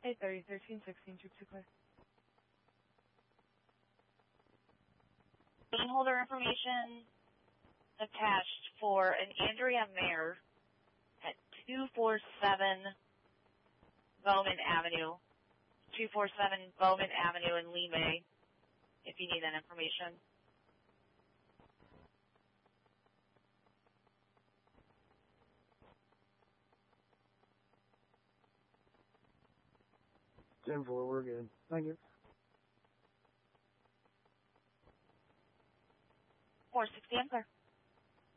830, 1316, Troop 2 clear. Lien holder information attached for an Andrea Mayer at 247 Bowman Avenue. 247 Bowman Avenue in Lima, if you need that information. Ten 4, we're good. Thank you. 460, I'm clear.